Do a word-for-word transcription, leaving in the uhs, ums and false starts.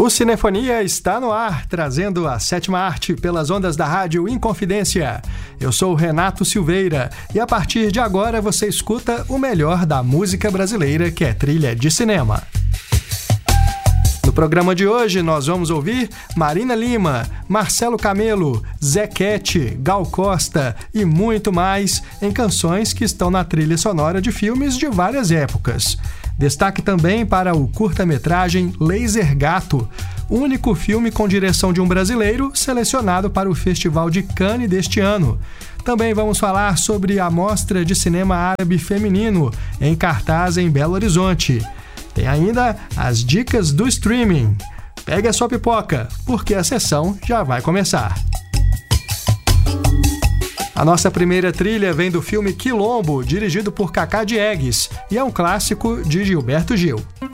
O Cinefonia está no ar, trazendo a sétima arte pelas ondas da rádio Inconfidência. Eu sou Renato Silveira e a partir de agora você escuta o melhor da música brasileira, que é trilha de cinema. No programa de hoje nós vamos ouvir Marina Lima, Marcelo Camelo, Zequete, Gal Costa e muito mais em canções que estão na trilha sonora de filmes de várias épocas. Destaque também para o curta-metragem Laser Gato, único filme com direção de um brasileiro selecionado para o Festival de Cannes deste ano. Também vamos falar sobre a Mostra de Cinema Árabe Feminino, em cartaz em Belo Horizonte. Tem ainda as dicas do streaming. Pegue a sua pipoca, porque a sessão já vai começar. A nossa primeira trilha vem do filme Quilombo, dirigido por Cacá Diegues, e é um clássico de Gilberto Gil.